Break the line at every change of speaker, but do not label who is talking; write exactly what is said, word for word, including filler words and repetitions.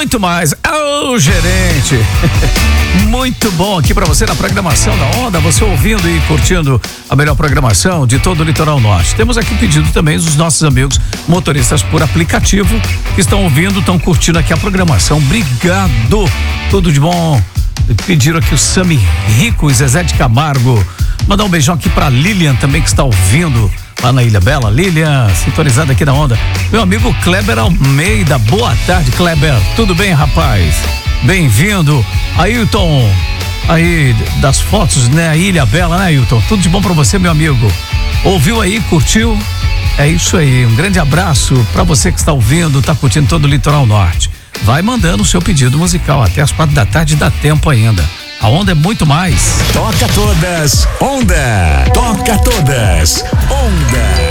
muito mais. Ô, gerente. Muito bom aqui pra você na programação da Onda, você ouvindo e curtindo a melhor programação de todo o Litoral Norte. Temos aqui pedido também dos nossos amigos motoristas por aplicativo que estão ouvindo, estão curtindo aqui a programação. Obrigado. Tudo de bom. Pediram aqui o Sami Rico e Zezé de Camargo. Mandar um beijão aqui pra Lilian também que está ouvindo lá na Ilha Bela. Lilian, sintonizada aqui na Onda. Meu amigo Kleber Almeida, boa tarde, Kleber. Tudo bem, rapaz? Bem-vindo. Ailton, aí das fotos, né? Ilha Bela, né, Ailton? Tudo de bom pra você, meu amigo. Ouviu aí, curtiu? É isso aí, um grande abraço pra você que está ouvindo, tá curtindo todo o Litoral Norte. Vai mandando o seu pedido musical, até as quatro da tarde dá tempo ainda. A Onda é muito mais.
Toca todas, Onda. Toca todas, Onda.